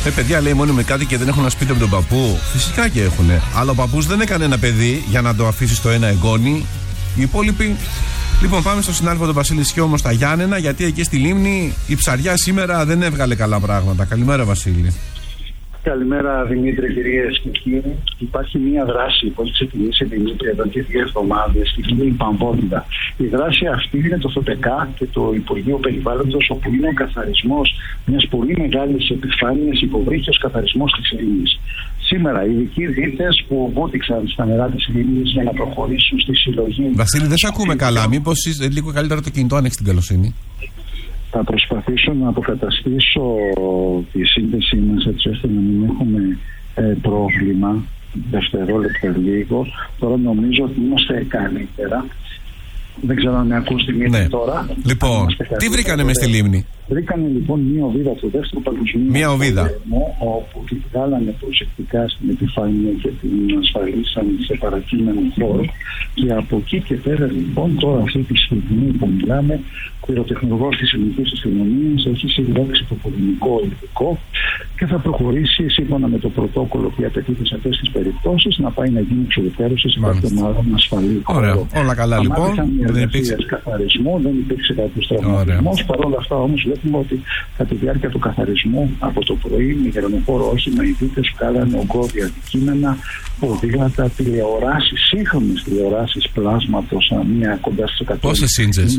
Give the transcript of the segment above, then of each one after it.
Παιδιά, λέει, μόνοι με κάτι και δεν έχουν ένα σπίτι από τον παππού. Φυσικά και έχουν. Αλλά ο παππούς δεν έκανε ένα παιδί για να το αφήσει στο ένα εγγόνι. Οι υπόλοιποι. Λοιπόν, πάμε στο συνάδελφο τον Βασίλη Σιώμο στα Γιάννενα, γιατί εκεί στη Λίμνη η ψαριά σήμερα δεν έβγαλε καλά πράγματα. Καλημέρα, Βασίλη. Καλημέρα, Δημήτρη, κυρίες και κύριοι. Υπάρχει μια δράση που έχει ξεκινήσει, Δημήτρη, εδώ και 2 εβδομάδες στη Λίμνη Παμβόντιδα. Η δράση αυτή είναι το ΦΠΚ και το Υπουργείο Περιβάλλοντος, όπου είναι ο καθαρισμός μιας πολύ μεγάλης επιφάνειας, υποβρύχιος καθαρισμός της Λίμνης. Σήμερα, οι ειδικοί δίτες που βούτυξαν στα νερά της Λίμνης για να προχωρήσουν στη συλλογή. Βασίλη, δεν σε ακούμε καλά. Μήπως λίγο καλύτερα το κινητό, αν έχεις την καλοσύνη. Θα προσπαθήσω να αποκαταστήσω τη σύνδεσή μας έτσι ώστε να μην έχουμε πρόβλημα. Δευτερόλεπτα λίγο. Τώρα νομίζω ότι είμαστε καλύτερα. Δεν ξέρω αν με ακούς, Δημήτρη, τώρα. Λοιπόν, τι βρήκανε μες στη Λίμνη? Βρήκανε λοιπόν μια οβίδα του δεύτερου παγκοσμίου. Μια οβίδα. Όπου την βγάλανε προσεκτικά στην επιφάνεια και την ασφαλίσαν σε παρακείμενο χώρο. Και από εκεί και πέρα, λοιπόν, τώρα αυτή τη στιγμή που μιλάμε, ο πυροτεχνουργός της Ελληνικής Αστυνομίας έχει συλλέξει το πολεμικό υλικό και θα προχωρήσει σύμφωνα με το πρωτόκολλο που απαιτείται σε αυτές τις περιπτώσεις να πάει να γίνει εξουδετερώση σε κάποιο μάλλον ασφαλή χώρο. Ωραία. Όλα καλά, λοιπόν. Δεν υπήρξε καθαρισμό, δεν υπήρξε κάποιο τραυματισμό. Παρ' όλα αυτά, όμως, βλέπουμε ότι κατά τη διάρκεια του καθαρισμού από το πρωί με γερανοφόρο όχημα οι δίτες βγάλανε ογκώδια αντικείμενα, ποδήλατα, τηλεοράσεις, σύγχρονες τηλεοράσεις πλάσματος, μία κοντά στις 100. Πόσες ίντσες?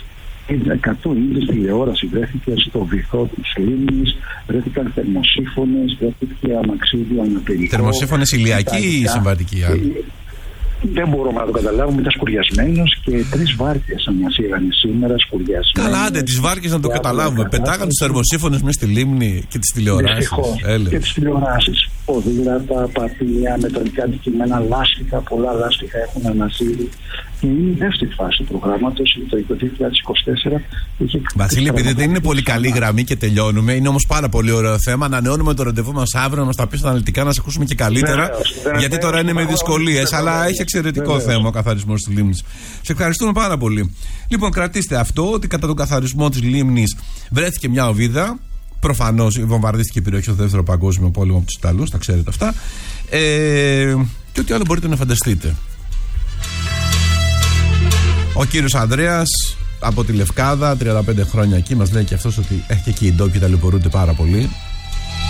100 ίντσες τηλεόραση βρέθηκε στο βυθό της Λίμνης, βρέθηκαν θερμοσύφωνες, βρέθηκε αμαξίδιο αναπηρικό. Θερμοσύφωνες ηλιακοί ή συμβατικοί? Δεν μπορούμε να το καταλάβουμε, ήταν σκουριασμένος και 3 βάρκες μας είχαν σήμερα σκουριασμένες. Καλά, άντε, τις βάρκες να το καταλάβουμε. Πετάγαν τους θερμοσύφωνες μέσα στη Λίμνη και τις τηλεοράσεις. Και τις τηλεοράσεις. Ποδήλατα, πατία, μεταλλικά αντικείμενα, λάστιχα, πολλά λάστιχα έχουν ανασύρει. Και είναι η δεύτερη φάση του προγράμματος, το 2024. Βασίλη, επειδή δεν είναι πολύ καλή γραμμή και τελειώνουμε, είναι όμως πάρα πολύ ωραίο θέμα. Ανανεώνουμε το ραντεβού μας αύριο, να μας τα πεις αναλυτικά, να σε ακούσουμε και καλύτερα. Γιατί τώρα είναι με δυσκολίες, αλλά έχει εξαιρετικό θέμα ο καθαρισμός της Λίμνης. Σε ευχαριστούμε πάρα πολύ. Λοιπόν, κρατήστε αυτό, ότι κατά τον καθαρισμό της Λίμνης βρέθηκε μια οβίδα. Προφανώς βομβαρδίστηκε η περιοχή στο δεύτερο παγκόσμιο πόλεμο από τους Ιταλούς, τα ξέρετε αυτά. Και ό,τι άλλο μπορείτε να φανταστείτε. Ο κύριος Ανδρέας από τη Λευκάδα, 35 χρόνια εκεί, μας λέει και αυτός ότι έχει και εκεί οι ντόπιοι ταλαιπωρούνται πάρα πολύ.